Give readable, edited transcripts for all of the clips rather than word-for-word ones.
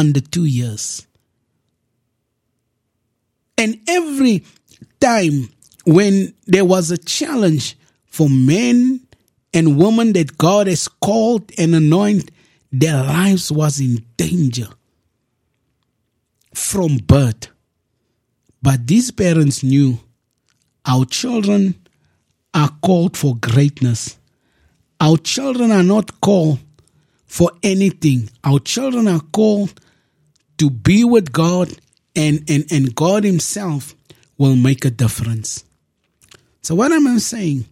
under 2 years. And every time when there was a challenge for men and women that God has called and anointed, their lives was in danger from birth. But these parents knew our children are called for greatness. Our children are not called for anything. Our children are called to be with God, and God himself will make a difference. So what am I saying?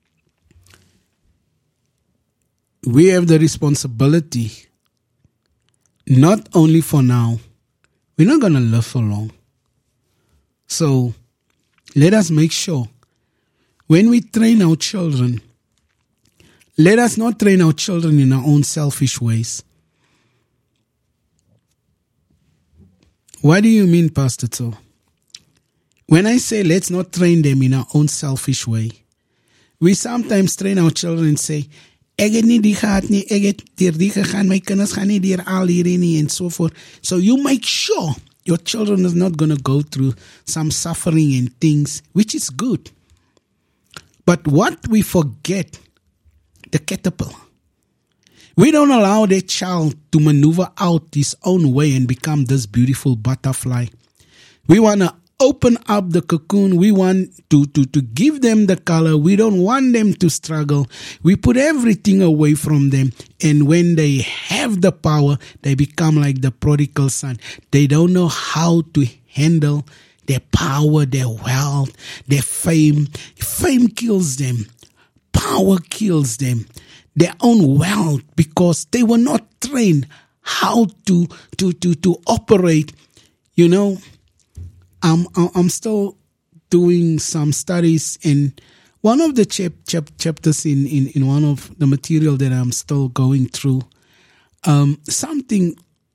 We have the responsibility, not only for now. We're not going to live for long. So let us make sure when we train our children, let us not train our children in our own selfish ways. What do you mean, Pastor To? When I say let's not train them in our own selfish way, we sometimes train our children and say, ek het nie die gehad nie, ek het deur die gegaan, my kinders gaan nie deur al hierdie nie, and so forth. So you make sure your children is not going to go through some suffering and things, which is good. But what we forget, the caterpillar. We don't allow that child to maneuver out his own way and become this beautiful butterfly. We want to open up the cocoon. We want to give them the color. We don't want them to struggle. We put everything away from them. And when they have the power, they become like the prodigal son. They don't know how to handle their power, their wealth, their fame. Fame kills them. Power kills them. Their own wealth, because they were not trained how to operate. You know, I'm still doing some studies, and one of the chapters in one of the material that I'm still going through, something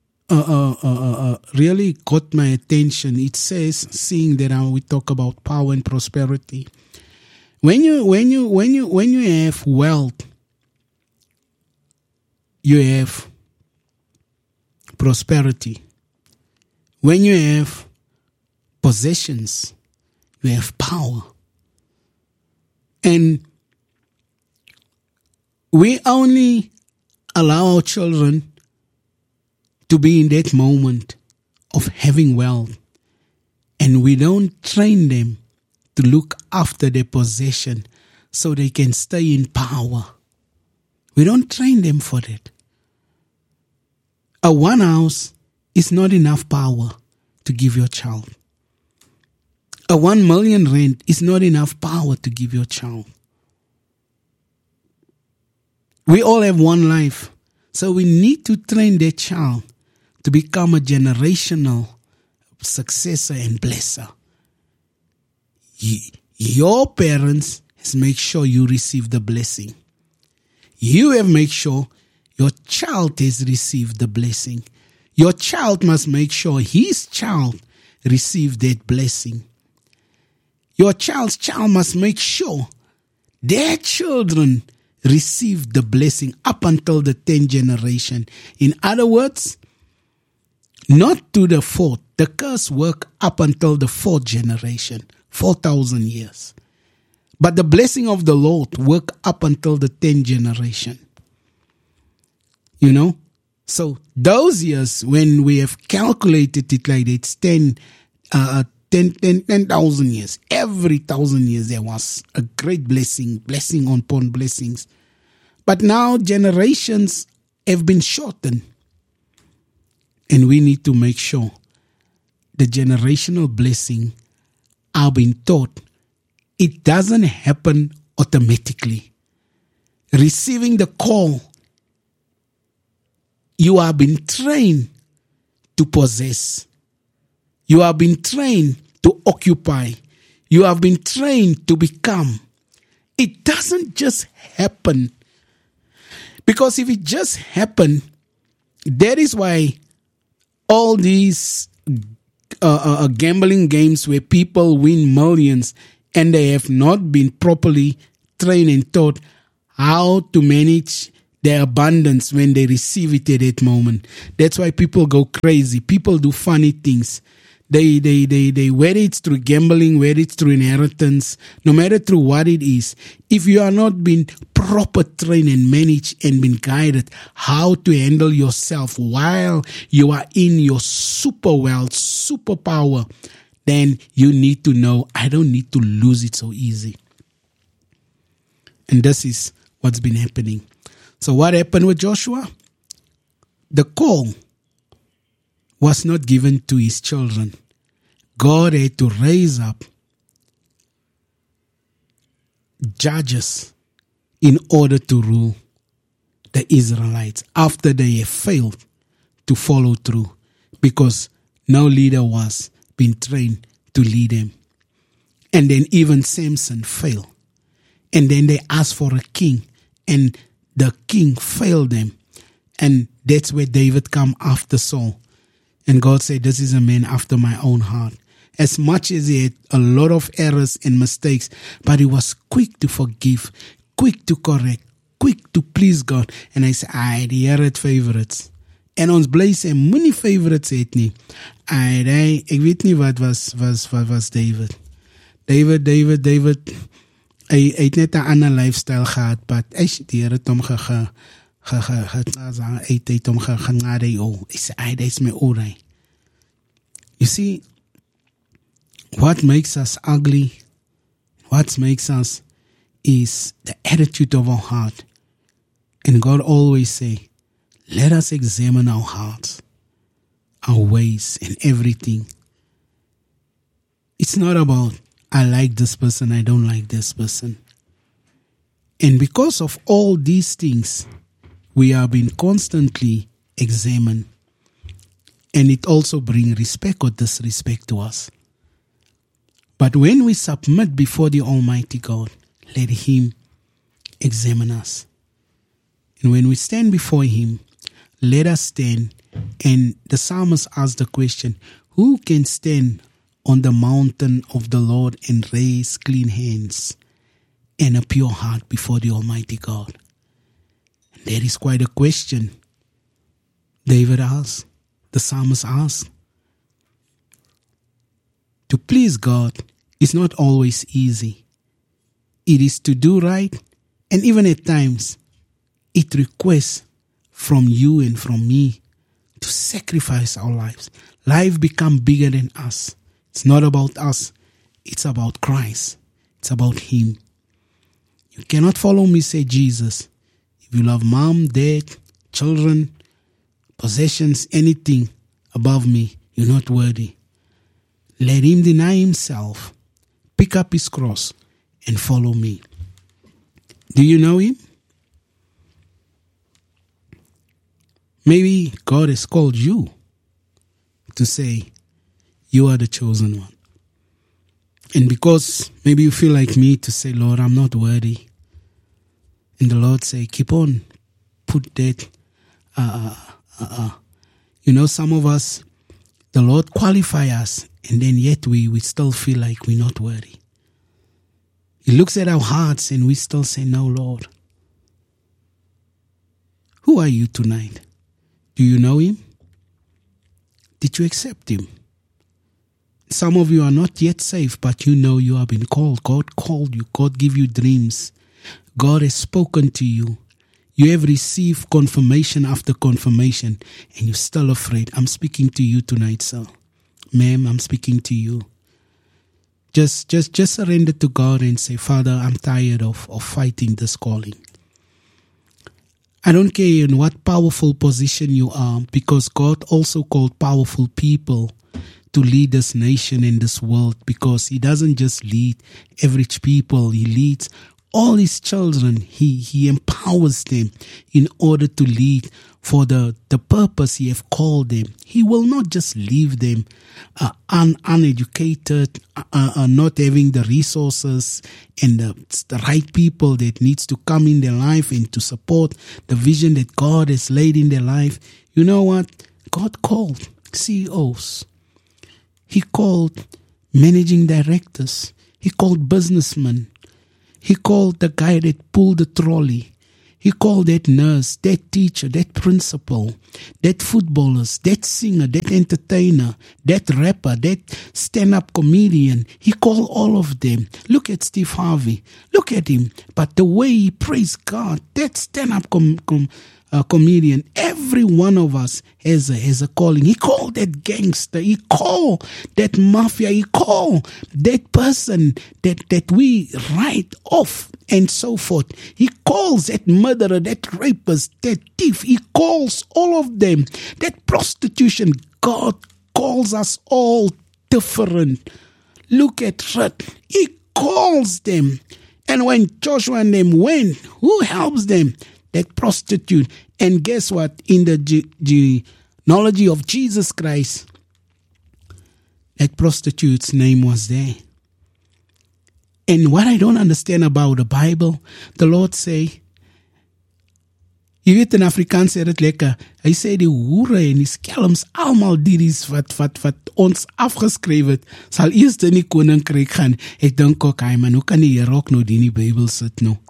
really caught my attention. It says, seeing that we talk about power and prosperity, when you have wealth, you have prosperity. When you have possessions, you have power. And we only allow our children to be in that moment of having wealth, and we don't train them to look after their possession so they can stay in power. We don't train them for that. A one house is not enough power to give your child. A 1 million rand is not enough power to give your child. We all have one life. So we need to train that child to become a generational successor and blesser. Your parents has make sure you receive the blessing. You have make sure your child has received the blessing. Your child must make sure his child received that blessing. Your child's child must make sure their children receive the blessing up until the 10th generation. In other words, not to the fourth. The curse work up until the 4th generation, 4,000 years. But the blessing of the Lord work up until the 10th generation. You know? So those years when we have calculated it like it's 10,000 years. Every 1,000 years there was a great blessing upon blessings. But now generations have been shortened. And we need to make sure the generational blessing are being taught. It doesn't happen automatically. Receiving the call, you are being trained to possess. You have been trained to occupy. You have been trained to become. It doesn't just happen. Because if it just happened, that is why all these gambling games where people win millions and they have not been properly trained and taught how to manage their abundance when they receive it at that moment. That's why people go crazy. People do funny things. They whether it's through gambling, whether it's through inheritance, no matter through what it is, if you are not being proper trained and managed and been guided how to handle yourself while you are in your super wealth, superpower, then you need to know, I don't need to lose it so easy. And this is what's been happening. So what happened with Joshua? The call was not given to his children. God had to raise up judges in order to rule the Israelites after they have failed to follow through, because no leader was being trained to lead them. And then even Samson failed. And then they asked for a king, and the king failed them. And that's where David come after Saul. And God said, this is a man after my own heart. As much as he had a lot of errors and mistakes, but he was quick to forgive, quick to correct, quick to please God. And I said, die Here het favorites. En ons bly sê, moenie favorites het nie. Ek weet nie wat was David. David, hy het net 'n ander lifestyle gehad, but die Here het hom genade. Hy sê, dis my oor. You see, what makes us ugly, what makes us is the attitude of our heart. And God always say, let us examine our hearts, our ways, and everything. It's not about, I like this person, I don't like this person. And because of all these things, we are being constantly examined. And it also brings respect or disrespect to us. But when we submit before the Almighty God, let Him examine us. And when we stand before Him, let us stand. And the psalmist asked the question, who can stand on the mountain of the Lord and raise clean hands and a pure heart before the Almighty God? And that is quite a question David asked, the psalmist asked. To please God is not always easy. It is to do right, and even at times, it requests from you and from me to sacrifice our lives. Life become bigger than us. It's not about us. It's about Christ. It's about Him. You cannot follow me, say Jesus, if you love mom, dad, children, possessions, anything above me, you're not worthy. Let him deny himself, pick up his cross, and follow me. Do you know him? Maybe God has called you to say, you are the chosen one. And because maybe you feel like me to say, Lord, I'm not worthy. And the Lord say, keep on, put that, some of us, the Lord qualify us, and then yet we still feel like we're not worthy. He looks at our hearts and we still say, no, Lord. Who are you tonight? Do you know Him? Did you accept Him? Some of you are not yet saved, but you know you have been called. God called you. God gave you dreams. God has spoken to you. You have received confirmation after confirmation, and you're still afraid. I'm speaking to you tonight, sir. Ma'am, I'm speaking to you. Just surrender to God and say, Father, I'm tired of fighting this calling. I don't care in what powerful position you are, because God also called powerful people to lead this nation and this world, because He doesn't just lead average people. He leads all His children. He empowers them in order to lead for the purpose He have called them. He will not just leave them uneducated, not having the resources and the right people that needs to come in their life and to support the vision that God has laid in their life. You know what? God called CEOs. He called managing directors. He called businessmen. He called the guy that pulled the trolley. He called that nurse, that teacher, that principal, that footballers, that singer, that entertainer, that rapper, that stand-up comedian. He called all of them. Look at Steve Harvey. Look at him. But the way he praised God, that stand-up comedian, every one of us has a calling. He called that gangster. He called that mafia. He called that person that we write off and so forth. He calls that murderer, that rapist, that thief. He calls all of them. That prostitution. God calls us all different. Look at Ruth. He calls them. And when Joshua and them went, who helps them? That prostitute. And guess what? In the genealogy of Jesus Christ, that prostitute's name was there. And what I don't understand about the Bible, the Lord say, jy weet in Afrikaans sê dit lekker, hy sê die hoere en die skelms, almal dies wat ons afgeskryf het, sal eers in die koninkryk gaan. Ek dink ook, man, hoe kan die Here ook nou die in die Bybel sit nou?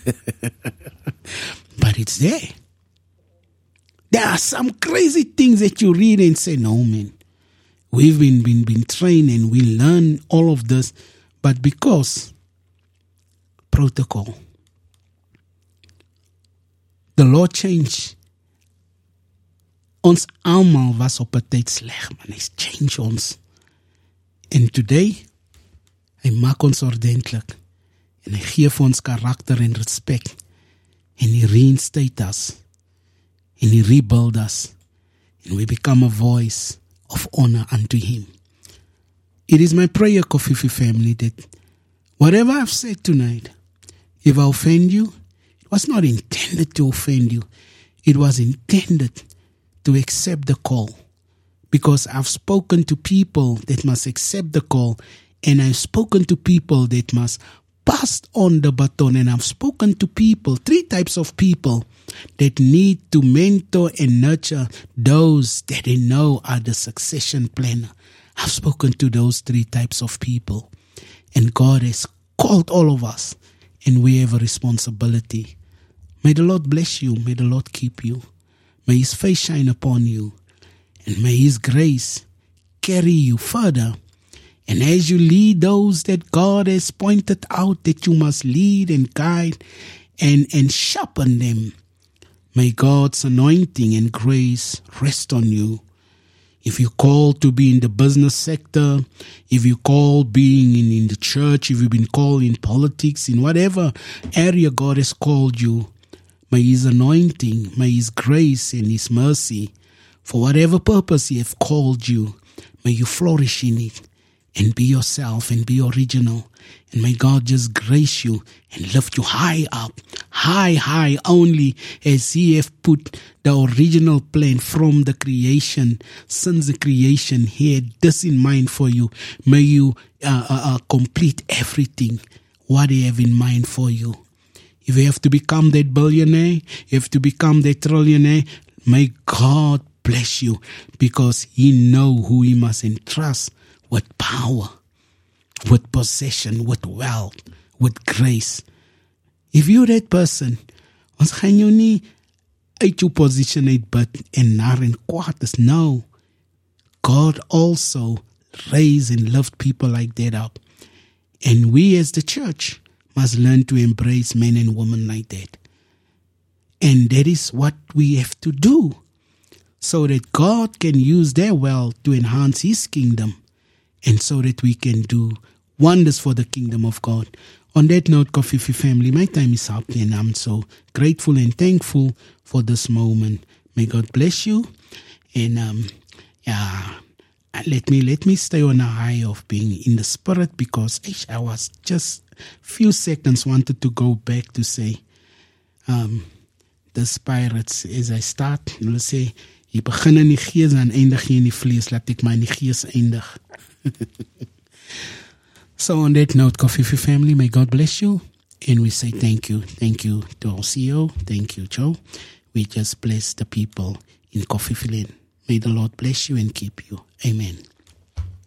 But it's there. There are some crazy things that you read and say, no man, we've been trained and we learn all of this, but because protocol, the Lord changed. Ons almal was op 'n tyd sleg, man. Hy change ons. En today, hy maak ons ordentlik. En hy gee vir ons karakter en respect. And he reinstate us. And he rebuild us. And we become a voice of honor unto him. It is my prayer, Kofifi family, that whatever I've said tonight, if I offend you, it was not intended to offend you. It was intended to accept the call. Because I've spoken to people that must accept the call. And I've spoken to people that must pass on the baton. And I've spoken to people, 3 types of people that need to mentor and nurture those that they know are the succession planner. I've spoken to those 3 types of people. And God has called all of us. And we have a responsibility. May the Lord bless you. May the Lord keep you. May his face shine upon you. And may his grace carry you further. And as you lead those that God has pointed out that you must lead and guide and sharpen them, may God's anointing and grace rest on you. If you're called to be in the business sector, if you're called being in the church, if you've been called in politics, in whatever area God has called you, may his anointing, may his grace and his mercy, for whatever purpose he has called you, may you flourish in it and be yourself and be original. And may God just grace you and lift you high up, high only as he have put the original plan from the creation, since the creation. He had this in mind for you. May you complete everything what he have in mind for you. If you have to become that billionaire, you have to become that trillionaire, may God bless you, because he know who he must entrust with power, with possession, with wealth, with grace. If you're that person, ons gaan jou nie uit jou position uit bid en nar en kwaad is. No. God also raise and lift people like that up. And we as the church must learn to embrace men and women like that. And that is what we have to do, so that God can use their wealth to enhance his kingdom, and so that we can do wonders for the kingdom of God. On that note, Kofifi family, my time is up, and I'm so grateful and thankful for this moment. May God bless you. And let me stay on a high of being in the spirit, because I was just few seconds wanted to go back to say, the spirits, as I start, hulle sê, jy begin in die gees en eindig jy in die vlees, laat ek maar in die gees eindig. So on that note, Kofifi family, may God bless you. And we say thank you. Thank you to our CEO. Thank you, Joe. We just bless the people in Kofifi land. May the Lord bless you and keep you. Amen.